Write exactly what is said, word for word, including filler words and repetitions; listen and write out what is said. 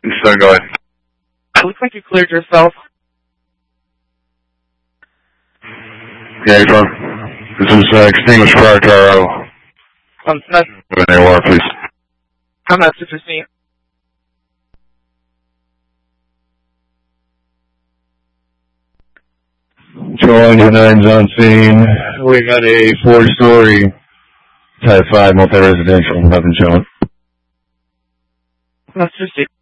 So go ahead. It looks like you cleared yourself. Yeah, you're fine. This is uh, extinguished prior to our arrival. Um, that's, Go ahead, A O R, please. I'm not to proceed. Patrol Engine nine's on scene. We got a four-story Type five multi-residential. Nothing showing. Let's proceed.